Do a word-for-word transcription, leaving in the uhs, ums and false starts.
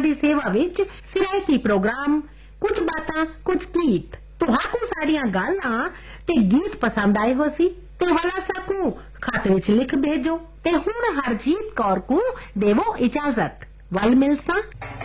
साडी सेवा विच सिरायती प्रोग्राम, कुछ बातां कुछ गीत। तुहाकू साड़ियां गालां ते गीत पसंद आए हो सी ते वाला सकू खत विच लिख भेजो। ते हुण हरजीत कौर को देवो इजाजत। वल मिलसां।